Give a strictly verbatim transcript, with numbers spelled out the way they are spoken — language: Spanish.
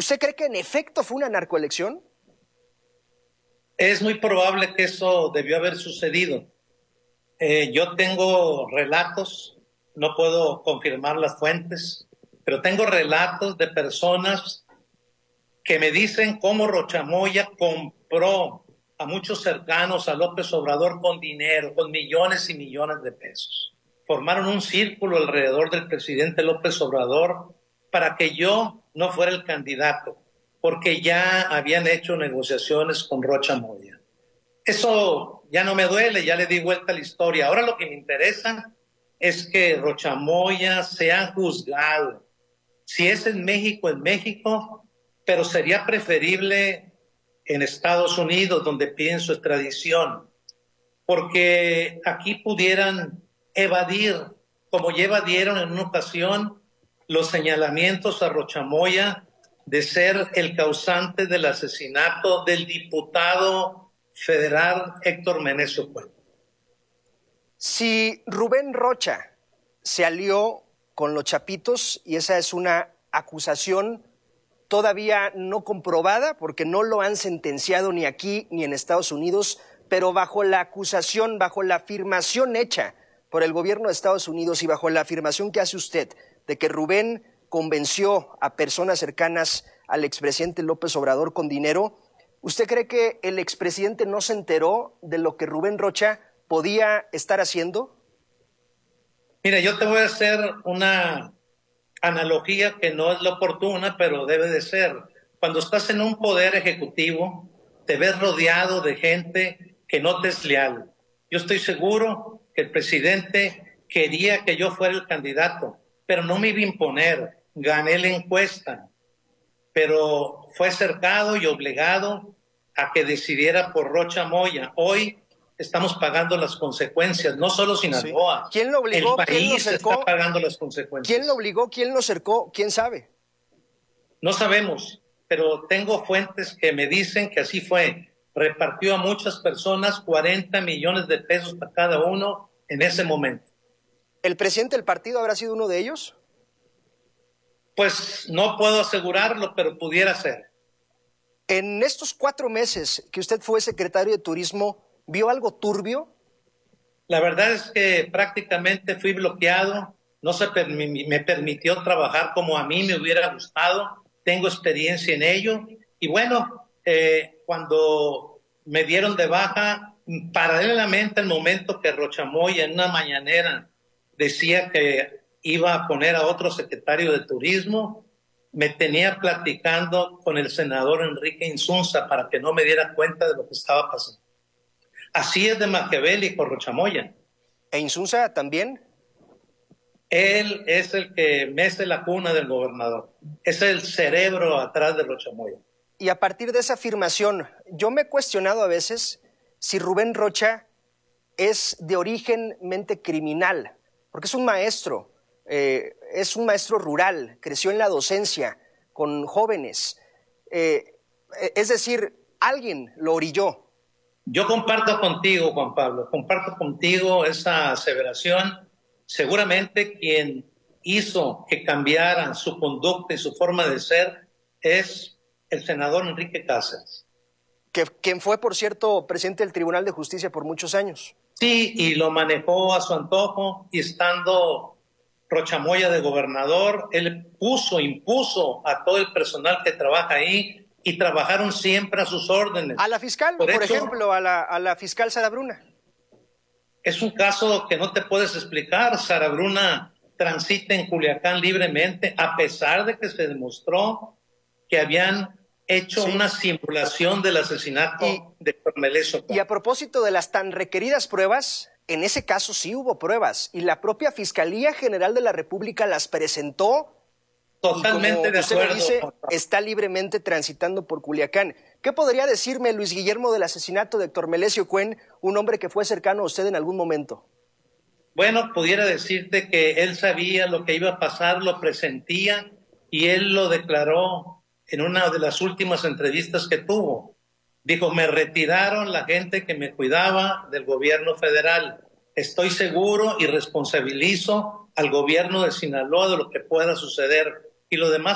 ¿Usted cree que en efecto fue una narcoelección? Es muy probable que eso debió haber sucedido. Eh, yo tengo relatos, no puedo confirmar las fuentes, pero tengo relatos de personas que me dicen cómo Rocha Moya compró a muchos cercanos a López Obrador con dinero, con millones y millones de pesos. Formaron un círculo alrededor del presidente López Obrador para que yo no fuera el candidato, porque ya habían hecho negociaciones con Rocha Moya. Eso ya no me duele, ya le di vuelta a la historia. Ahora lo que me interesa es que Rocha Moya sea juzgado. Si es en México, en México, pero sería preferible en Estados Unidos, donde piden su extradición, porque aquí pudieran evadir, como ya evadieron en una ocasión, los señalamientos a Rocha Moya de ser el causante del asesinato del diputado federal Héctor Menecio Cuen. Si Rubén Rocha se alió con los Chapitos, y esa es una acusación todavía no comprobada, porque no lo han sentenciado ni aquí ni en Estados Unidos, pero bajo la acusación, bajo la afirmación hecha por el gobierno de Estados Unidos y bajo la afirmación que hace usted de que Rubén convenció a personas cercanas al expresidente López Obrador con dinero, ¿usted cree que el expresidente no se enteró de lo que Rubén Rocha podía estar haciendo? Mira, yo te voy a hacer una analogía que no es la oportuna, pero debe de ser. Cuando estás en un poder ejecutivo, te ves rodeado de gente que no te es leal. Yo estoy seguro que el presidente quería que yo fuera el candidato, pero no me iba a imponer. Gané la encuesta, pero fue cercado y obligado a que decidiera por Rocha Moya. Hoy estamos pagando las consecuencias, no solo Sinaloa. Sí. ¿Quién lo obligó? El ¿Quién lo país cercó? está pagando las consecuencias. ¿Quién lo obligó? ¿Quién lo cercó? ¿Quién sabe? No sabemos, pero tengo fuentes que me dicen que así fue. Repartió a muchas personas cuarenta millones de pesos para cada uno en ese momento. ¿El presidente del partido habrá sido uno de ellos? Pues no puedo asegurarlo, pero pudiera ser. En estos cuatro meses que usted fue secretario de Turismo, ¿vio algo turbio? La verdad es que prácticamente fui bloqueado, no se permi- me permitió trabajar como a mí me hubiera gustado, tengo experiencia en ello, y bueno, eh, cuando me dieron de baja, paralelamente al momento que Rocha Moya en una mañanera decía que iba a poner a otro secretario de Turismo, me tenía platicando con el senador Enrique Insunza para que no me diera cuenta de lo que estaba pasando. Así es de maquiavélico Rocha Moya. ¿E Insunza también? Él es el que mece la cuna del gobernador. Es el cerebro atrás de Rocha Moya. Y a partir de esa afirmación, yo me he cuestionado a veces si Rubén Rocha es de origen mente criminal, porque es un maestro, eh, es un maestro rural, creció en la docencia con jóvenes. Eh, es decir, alguien lo orilló. Yo comparto contigo, Juan Pablo, comparto contigo esa aseveración. Seguramente quien hizo que cambiara su conducta y su forma de ser es el senador Enrique Cáceres. Que, quien fue, por cierto, presidente del Tribunal de Justicia por muchos años. Sí, y lo manejó a su antojo, y estando Rocha Moya de gobernador, él puso, impuso a todo el personal que trabaja ahí, y trabajaron siempre a sus órdenes. A la fiscal, por, por hecho, ejemplo, a la, a la fiscal Sara Bruna. Es un caso que no te puedes explicar. Sara Bruna transita en Culiacán libremente, a pesar de que se demostró que habían hecho sí. una simulación del asesinato y, de Cormelesio. Y a propósito de las tan requeridas pruebas, en ese caso sí hubo pruebas, y la propia Fiscalía General de la República las presentó. Totalmente de acuerdo. Dice, está libremente transitando por Culiacán. ¿Qué podría decirme Luis Guillermo del asesinato de Héctor Menecio Cuen, un hombre que fue cercano a usted en algún momento? Bueno, pudiera decirte que él sabía lo que iba a pasar, lo presentía, y él lo declaró en una de las últimas entrevistas que tuvo. Dijo, me retiraron la gente que me cuidaba del gobierno federal. Estoy seguro y responsabilizo al gobierno de Sinaloa de lo que pueda suceder. Y lo demás